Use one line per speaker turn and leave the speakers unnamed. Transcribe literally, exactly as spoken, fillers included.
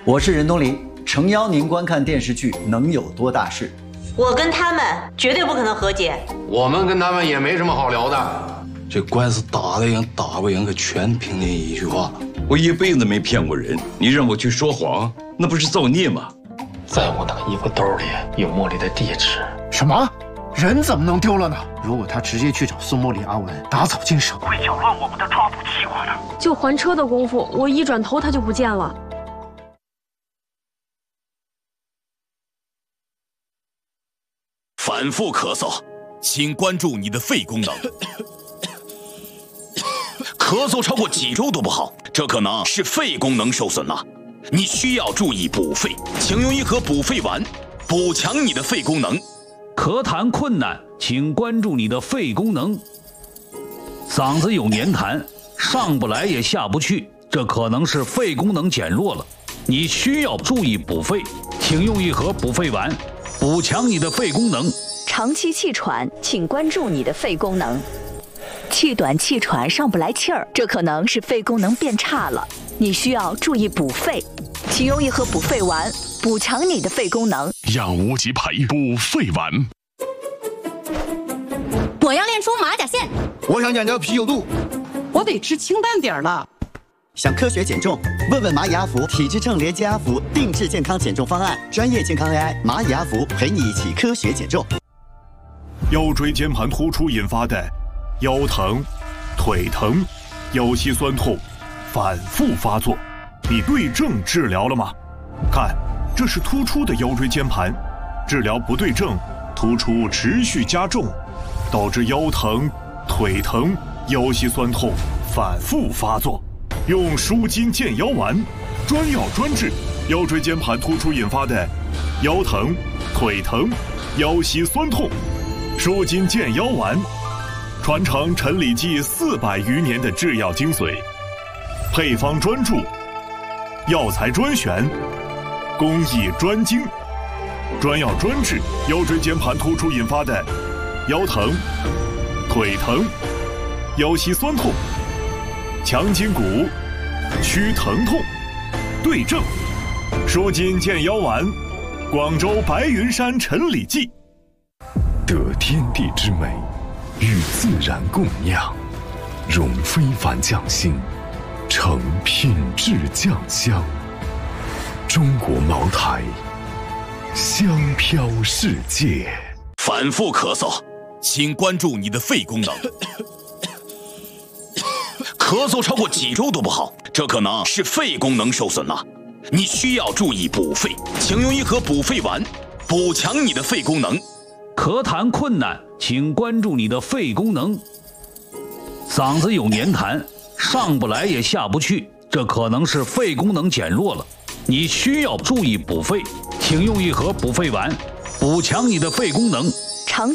我是任东林，诚邀您观看电视剧《能有多大事》。
我跟他们绝对不可能和解，
我们跟他们也没什么好聊的。
这官司打得赢打不赢，可全凭那一句话。
我一辈子没骗过人，你让我去说谎，那不是造孽吗？
在我那个衣服兜里有茉莉的地址。
什么？人怎么能丢了呢？如果他直接去找宋茉莉、阿文打草惊蛇，会搅乱我们的抓捕计划的。
就还车的功夫，我一转头他就不见了。
反复咳嗽，请关注你的肺功能。咳嗽超过几周都不好，这可能是肺功能受损了。你需要注意补肺，请用一盒补肺丸，补强你的肺功能。
咳痰困难，请关注你的肺功能。嗓子有黏痰，上不来也下不去，这可能是肺功能减弱了。你需要注意补肺，请用一盒补肺丸，补强你的肺功能。
长期气喘，请关注你的肺功能。气短气喘上不来气儿，这可能是肺功能变差了，你需要注意补肺，请用一盒补肺丸，补强你的肺功能。
养无极培补肺丸。
我要练出马甲线，
我想减掉啤酒肚，
我得吃清淡点了。
想科学减重？问问蚂蚁阿福体质症连接阿福定制健康减重方案，专业健康 A I 蚂蚁阿福陪你一起科学减重。
腰椎间盘突出引发的腰疼、腿疼、腰膝酸痛反复发作，你对症治疗了吗？看，这是突出的腰椎间盘，治疗不对症，突出持续加重，导致腰疼、腿疼、腰膝酸痛反复发作。用舒筋健腰丸，专药专治腰椎间盘突出引发的腰疼、腿疼、腰膝酸痛。舒筋健腰丸，传承陈李济四百余年的制药精髓，配方专注，药材专选，工艺专精，专药专治腰椎间盘突出引发的腰疼、腿疼、腰膝酸痛，强筋骨，祛疼痛，对症。舒筋健腰丸，广州白云山陈李济。
得天地之美，与自然共酿，融非凡匠心，成品质酱香。中国茅台，香飘世界。
反复咳嗽，请关注你的肺功能。咳嗽超过几周都不好，这可能是肺功能受损了。你需要注意补肺，请用一盒补肺丸，补强你的肺功能。
咳痰困难，请关注你的肺功能。嗓子有黏痰，上不来也下不去，这可能是肺功能减弱了。你需要注意补肺，请用一盒补肺丸，补强你的肺功能。